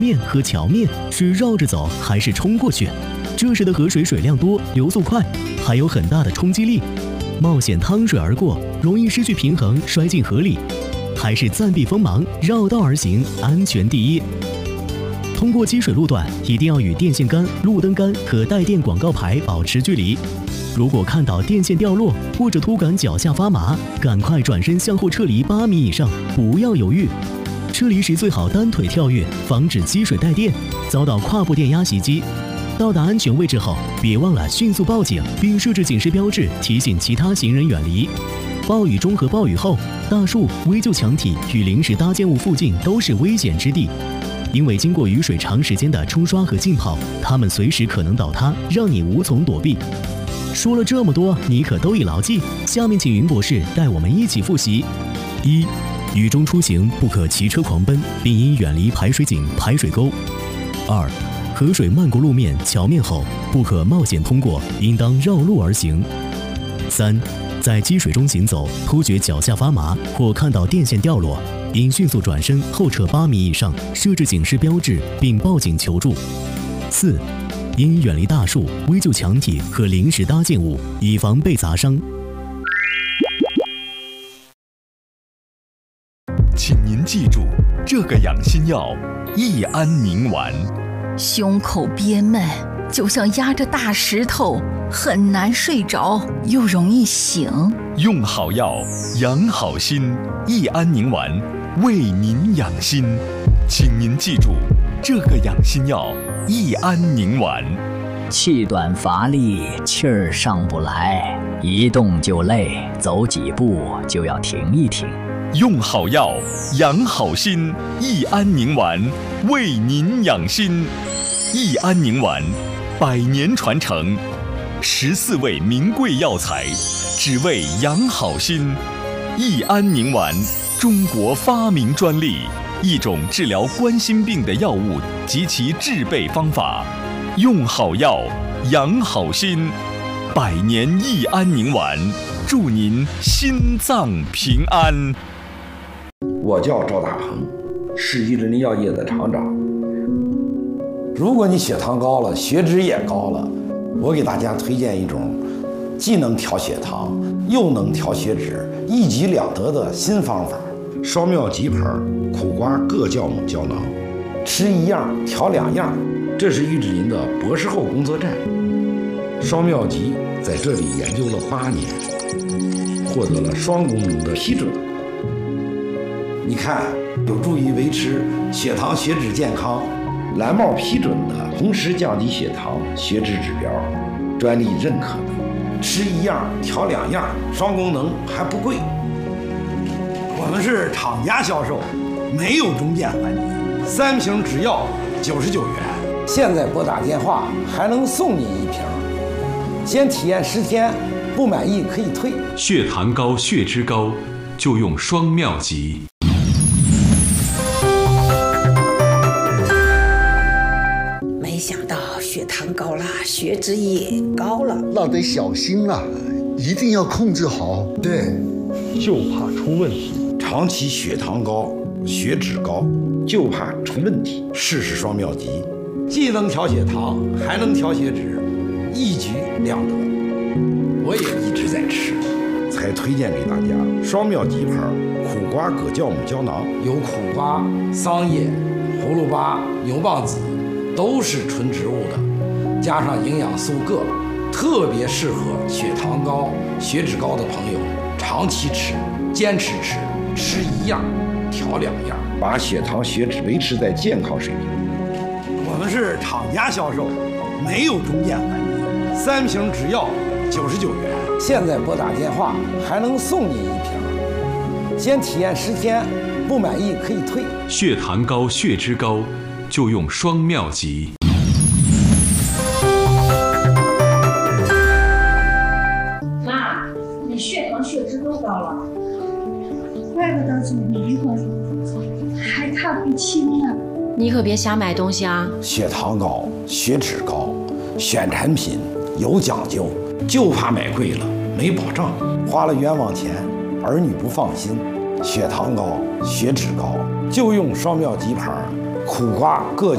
面和桥面是绕着走还是冲过去？这时的河水水量多，流速快，还有很大的冲击力，冒险趟水而过，容易失去平衡摔进河里，还是暂避锋芒，绕道而行，安全第一？通过积水路段，一定要与电线杆、路灯杆和带电广告牌保持距离。如果看到电线掉落或者突感脚下发麻，赶快转身向后撤离8米以上，不要犹豫。撤离时最好单腿跳跃，防止积水带电，遭到跨步电压袭击。到达安全位置后，别忘了迅速报警，并设置警示标志，提醒其他行人远离。暴雨中和暴雨后，大树、危旧墙体与临时搭建物附近都是危险之地，因为经过雨水长时间的冲刷和浸泡，它们随时可能倒塌，让你无从躲避。说了这么多，你可都已牢记。下面请云博士带我们一起复习：一、雨中出行不可骑车狂奔，并应远离排水井、排水沟。2、河水漫过路面、桥面后，不可冒险通过，应当绕路而行。3、在积水中行走，突觉脚下发麻或看到电线掉落，应迅速转身后撤8米以上，设置警示标志，并报警求助。4、应远离大树、危旧墙体和临时搭建物，以防被砸伤。 请您记住，这个养心药益安宁丸。 胸口憋闷，就像压着大石头，很难睡着，又容易醒。 用好药，养好心，益安宁丸为您养心。请您记住，这个养心药益安宁丸。 气短乏力，气儿上不来，一动就累，走几步就要停一停。 用好药，养好心，益安宁丸为您养心。益安宁丸100年传承，14味名贵药材，只为养好心。益安宁丸，中国发明专利，一种治疗冠心病的药物及其制备方法。用好药，养好心，100年益安宁丸，祝您心脏平安。 我叫赵大鹏，是伊人药业的厂长。如果你血糖高了，血脂也高了，我给大家推荐一种既能调血糖又能调血脂，一举两得的新方法——双妙吉牌苦瓜各酵母胶囊。吃一样调两样，这是玉志林的博士后工作站。双妙吉在这里研究了8年，获得了双功能的批准。你看，有助于维持血糖血脂健康，蓝帽批准的同时降低血糖血脂指标，专利认可的。吃一样调两样，双功能还不贵。我们是厂家销售，没有中间环节，3瓶只要99元。现在拨打电话还能送您1瓶，先体验10天，不满意可以退。 血糖高、血脂高，就用双妙吉。 没想到血糖高了，血脂也高了， 那得小心啊，一定要控制好。 对， 就怕出问题。 长期血糖高、血脂高，就怕出问题。试试双妙吉，既能调血糖，还能调血脂，一举两得。我也一直在吃，才推荐给大家双妙吉牌苦瓜葛酵母胶囊，有苦瓜、桑叶、葫芦巴、牛蒡子，都是纯植物的，加上营养素铬，特别适合血糖高、血脂高的朋友长期吃，坚持吃，吃一样调两样，把血糖血脂维持在健康水平。我们是厂家销售，没有中间环节，3瓶只要99元。现在拨打电话还能送您1瓶，先体验10天，不满意可以退。 血糖高、血脂高，就用双妙吉。 妈，你血糖血脂都高了， 怪不得这么迷糊，还看不清呢。 你可别瞎买东西啊！ 血糖高、血脂高，选产品有讲究，就怕买贵了没保障，花了冤枉钱，儿女不放心。血糖高、血脂高，就用双妙吉牌苦瓜各